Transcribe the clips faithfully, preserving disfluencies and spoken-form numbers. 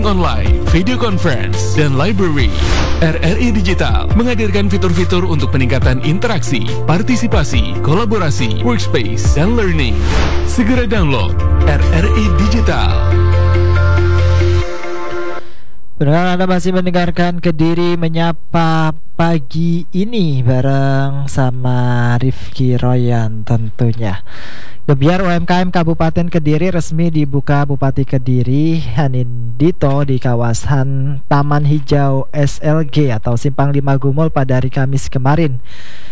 meeting online, video conference, dan library. R R I Digital menghadirkan fitur-fitur untuk peningkatan interaksi, partisipasi, kolaborasi, workspace, dan learning. Segera download R R I Digital. Benar, Anda masih mendengarkan Kediri Menyapa pagi ini bareng sama Rifki Royan tentunya. Gebiar U M K M Kabupaten Kediri resmi dibuka Bupati Kediri Hanindito di kawasan Taman Hijau S L G atau Simpang lima Gumul pada hari Kamis kemarin.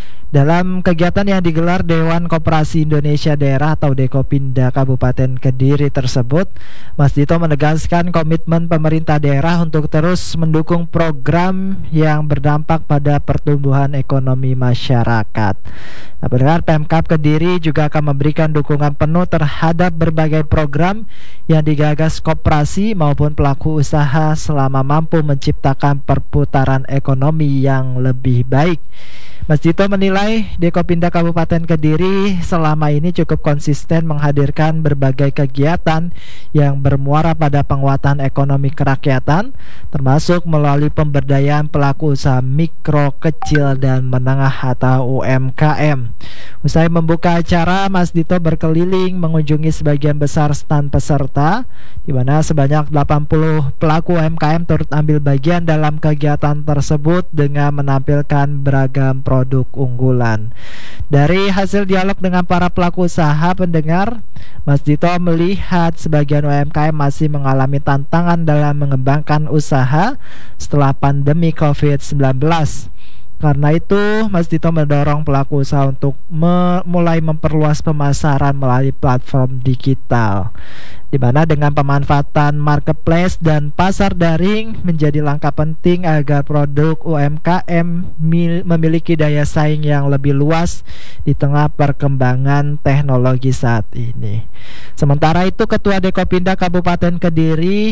Dalam kegiatan yang digelar Dewan Koperasi Indonesia Daerah atau Dekopinda Kabupaten Kediri tersebut, Mas Dito menegaskan komitmen pemerintah daerah untuk terus mendukung program yang berdampak pada pertumbuhan ekonomi masyarakat. Nah, pendengar, Pemkab Kediri juga akan memberikan dukungan penuh terhadap berbagai program yang digagas koperasi maupun pelaku usaha selama mampu menciptakan perputaran ekonomi yang lebih baik. Mas Dito menilai Dekopinda Kabupaten Kediri selama ini cukup konsisten menghadirkan berbagai kegiatan yang bermuara pada penguatan ekonomi kerakyatan, termasuk melalui pemberdayaan pelaku usaha mikro, kecil, dan menengah atau U M K M. Usai membuka acara, Mas Dito berkeliling mengunjungi sebagian besar stand peserta, di mana sebanyak delapan puluh pelaku U M K M turut ambil bagian dalam kegiatan tersebut dengan menampilkan beragam produk unggulan. Dari hasil dialog dengan para pelaku usaha, pendengar, Mas Dito melihat sebagian U M K M masih mengalami tantangan dalam mengembangkan usaha setelah pandemi covid sembilan belas. Karena itu, Mas Dito mendorong pelaku usaha untuk me- mulai memperluas pemasaran melalui platform digital, di mana dengan pemanfaatan marketplace dan pasar daring menjadi langkah penting agar produk U M K M mil- memiliki daya saing yang lebih luas di tengah perkembangan teknologi saat ini. Sementara itu, Ketua Dekopinda Kabupaten Kediri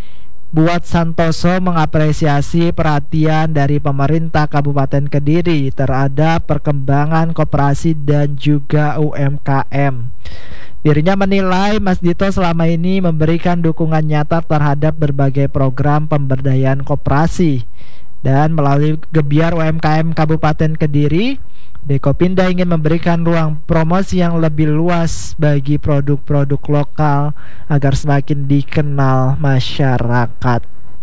Buat Santoso mengapresiasi perhatian dari pemerintah Kabupaten Kediri terhadap perkembangan koperasi dan juga U M K M. Dirinya menilai Mas Dito selama ini memberikan dukungan nyata terhadap berbagai program pemberdayaan koperasi, dan melalui Gebiar U M K M Kabupaten Kediri, Dekopinda ingin memberikan ruang promosi yang lebih luas bagi produk-produk lokal agar semakin dikenal masyarakat.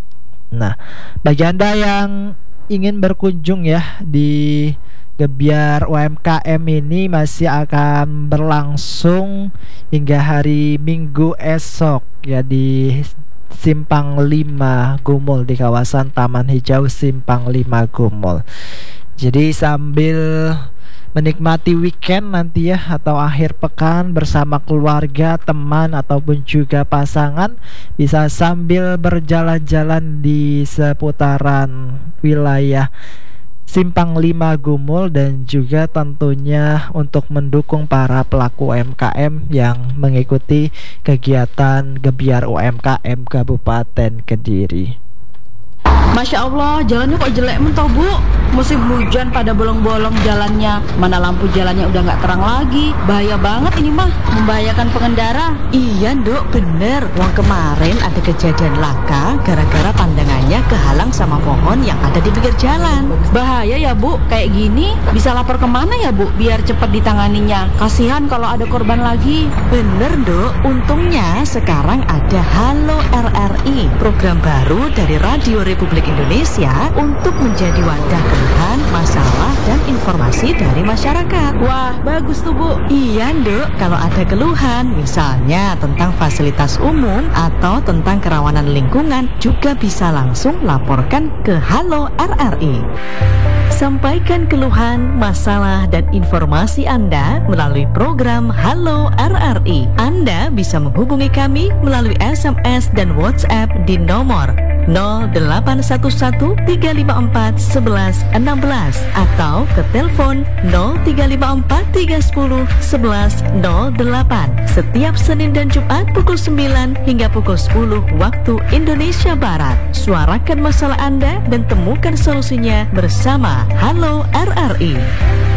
Nah, bagi Anda yang ingin berkunjung ya di Gebiar U M K M ini, masih akan berlangsung hingga hari Minggu esok ya di Simpang lima Gumul, di kawasan Taman Hijau Simpang lima Gumul. Jadi sambil menikmati weekend nanti ya, atau akhir pekan bersama keluarga, teman, ataupun juga pasangan, bisa sambil berjalan-jalan di seputaran wilayah Simpang lima Gumul, dan juga tentunya untuk mendukung para pelaku U M K M yang mengikuti kegiatan Gebiar U M K M Kabupaten Kediri. Masya Allah, jalannya kok jelek mentah, Bu. Musim hujan pada bolong-bolong jalannya. Mana lampu jalannya udah gak terang lagi. Bahaya banget ini mah, membahayakan pengendara. Iya, Nduk, bener. Wong kemarin ada kejadian laka gara-gara pandangannya kehalang sama pohon yang ada di pinggir jalan. Bahaya ya, Bu. Kayak gini bisa lapor kemana ya, Bu, biar cepat ditanganinya? Kasihan kalau ada korban lagi. Bener, Nduk. Untungnya sekarang ada Halo R R I, program baru dari Radio Republik Indonesia untuk menjadi wadah keluhan, masalah, dan informasi dari masyarakat. Wah, bagus tuh, Bu. Iya, Nduk. Kalau ada keluhan, misalnya tentang fasilitas umum atau tentang kerawanan lingkungan, juga bisa langsung laporkan ke Halo R R I. Sampaikan keluhan, masalah, dan informasi Anda melalui program Halo R R I. Anda bisa menghubungi kami melalui S M S dan WhatsApp di nomor nol delapan satu satu tiga lima empat sebelas enam belas atau ke telepon nol tiga lima empat tiga sepuluh sebelas nol delapan setiap Senin dan Jumat pukul sembilan hingga pukul sepuluh waktu Indonesia Barat. Suarakan masalah Anda dan temukan solusinya bersama Halo R R I.